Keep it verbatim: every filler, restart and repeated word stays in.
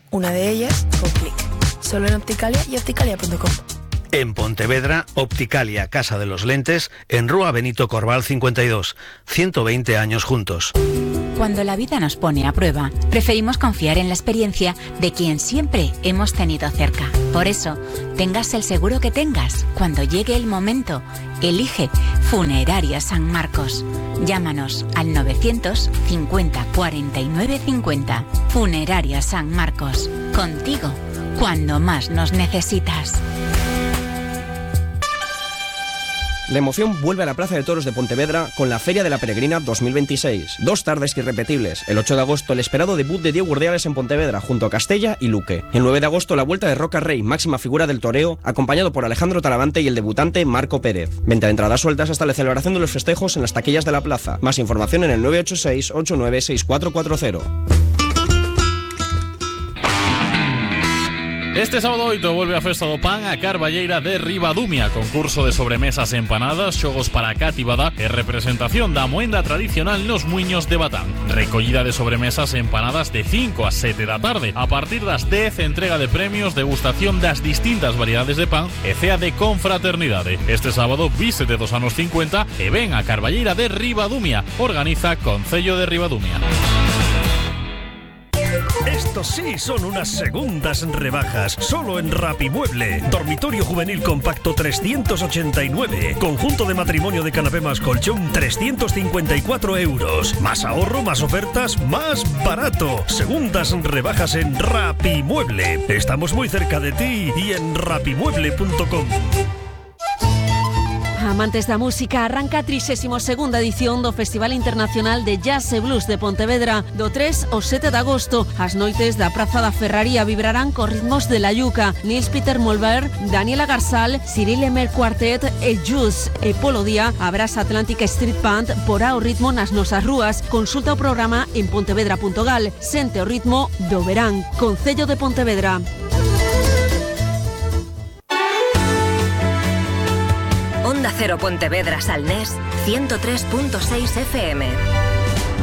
Una de ellas con Click. Solo en Opticalia y opticalia punto com. En Pontevedra, Opticalia, Casa de los Lentes, en Rúa Benito Corval cincuenta y dos. ciento veinte años juntos. Cuando la vida nos pone a prueba, preferimos confiar en la experiencia de quien siempre hemos tenido cerca. Por eso, tengas el seguro que tengas, cuando llegue el momento, elige Funeraria San Marcos. Llámanos al novecientos cincuenta cuarenta y nueve cincuenta. Funeraria San Marcos. Contigo, cuando más nos necesitas. La emoción vuelve a la Plaza de Toros de Pontevedra con la Feria de la Peregrina dos mil veintiséis. Dos tardes irrepetibles. El ocho de agosto, el esperado debut de Diego Urdiales en Pontevedra, junto a Castella y Luque. El nueve de agosto, la vuelta de Roca Rey, máxima figura del toreo, acompañado por Alejandro Talavante y el debutante Marco Pérez. Venta de entradas sueltas hasta la celebración de los festejos en las taquillas de la plaza. Más información en el nueve ocho seis, ocho nueve seis cuatro cuatro cero. Este sábado oito vuelve a Festa do Pan a Carballeira de Ribadumia. Concurso de sobremesas e empanadas, xogos para a cativada e representación da moenda tradicional nos muiños de Batán. Recollida de sobremesas e empanadas de cinco a sete da tarde. A partir das dez, entrega de premios, degustación das distintas variedades de pan e cea de confraternidade. Este sábado vístete dos anos cincuenta e ven a Carballeira de Ribadumia. Organiza Concello de Ribadumia. Estos sí son unas segundas rebajas, solo en Rapimueble. Dormitorio juvenil compacto trescientos ochenta y nueve. Conjunto de matrimonio de canapé más colchón trescientos cincuenta y cuatro euros. Más ahorro, más ofertas, más barato. Segundas rebajas en Rapimueble. Estamos muy cerca de ti y en rapimueble punto com. Amantes da música, arranca a trixésima segunda edición do Festival Internacional de Jazz e Blues de Pontevedra. Do tres ao sete de agosto, as noites da Praza da Ferraría vibrarán cos ritmos de la Yuca. Nils Peter Molberg, Daniela Garsal, Cyril Emer Quartet e Juice. E polo día, habrás Atlantic Street Band porá o ritmo nas nosas rúas. Consulta o programa en pontevedra punto gal. Sente o ritmo do verán. Concello de Pontevedra. Onda Cero Pontevedra Salnés, ciento tres punto seis F M.